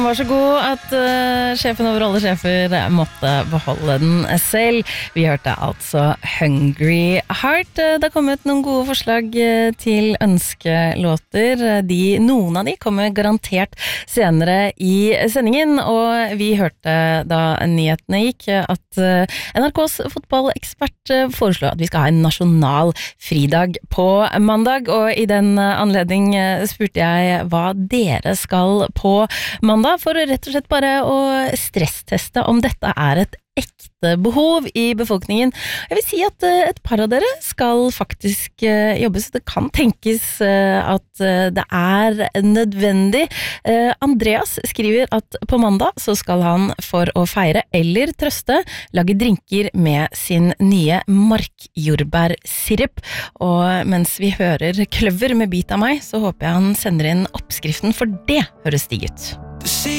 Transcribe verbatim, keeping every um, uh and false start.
Var så god at uh, sjefen over alle sjefer måtte beholde den selv. Vi hørte altså Hungry Heart. Det har kommet noen gode forslag til ønskelåter. De, noen av de kommer garantert senere i sendingen, og vi hørte da nyhetene gikk at uh, N R K's fotballekspert foreslår at vi skal ha en nasjonal fridag på mandag, og i den anledning spurte jeg hva dere skal på mandag, for rett og slett bare å stressteste om dette er et ekte behov i befolkningen. Jeg vil si at et par av dere skal faktisk jobbe, så det kan tenkes at det er nødvendig. Andreas skriver at på mandag så skal han for å feire eller trøste lage drinker med sin nye markjordbærsirup. Og mens vi hører Kløver med Bit av meg, så håper jeg han sender inn oppskriften, for det høres digg ut.